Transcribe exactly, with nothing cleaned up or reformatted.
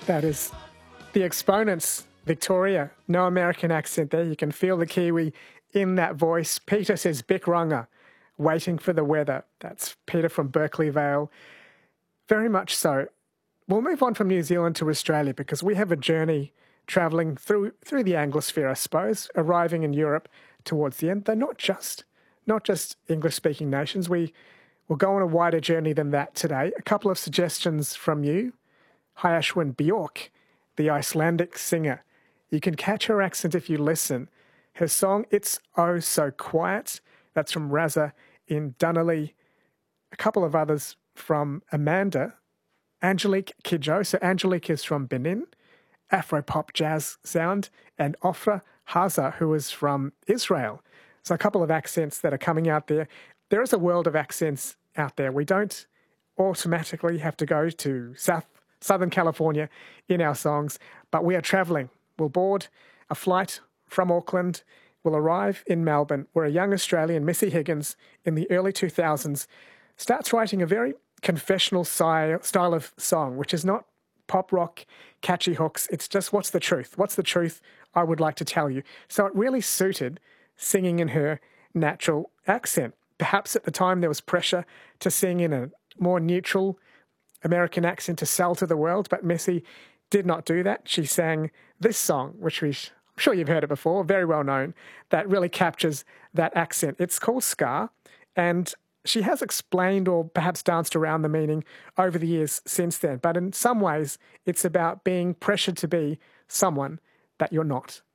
That is the Exponents, Victoria. No American accent there. You can feel the Kiwi in that voice. Peter says Bickrunga, waiting for the weather. That's Peter from Berkeley Vale. Very much so. We'll move on from New Zealand to Australia because we have a journey travelling through through the Anglosphere, I suppose, arriving in Europe towards the end. They're not just not just English-speaking nations. We will go on a wider journey than that today. A couple of suggestions from you. Hayashwin Bjork, the Icelandic singer. You can catch her accent if you listen. Her song, It's Oh So Quiet, that's from Raza in Dunolly. A couple of others from Amanda. Angelique Kidjo, so Angelique is from Benin, Afro-pop jazz sound, and Ofra Haza, who is from Israel. So a couple of accents that are coming out there. There is a world of accents out there. We don't automatically have to go to South Southern California in our songs, but we are travelling. We'll board a flight from Auckland. We'll arrive in Melbourne, where a young Australian, Missy Higgins, in the early two thousands, starts writing a very confessional style of song, which is not pop rock, catchy hooks. It's just, what's the truth? What's the truth I would like to tell you? So it really suited singing in her natural accent. Perhaps at the time there was pressure to sing in a more neutral American accent to sell to the world, but Missy did not do that. She sang this song, which we, I'm sure you've heard it before, very well known, that really captures that accent. It's called Scar, and she has explained or perhaps danced around the meaning over the years since then. But in some ways, it's about being pressured to be someone that you're not.